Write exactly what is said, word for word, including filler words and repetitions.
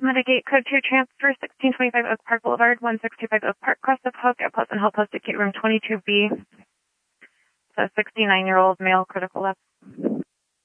Mitigate code two transfer sixteen twenty-five Oak Park Boulevard, one six two five Oak Park, Crest of Hook at Pleasant Hill Post Acute Room twenty-two B. So sixty-nine-year-old male critical left.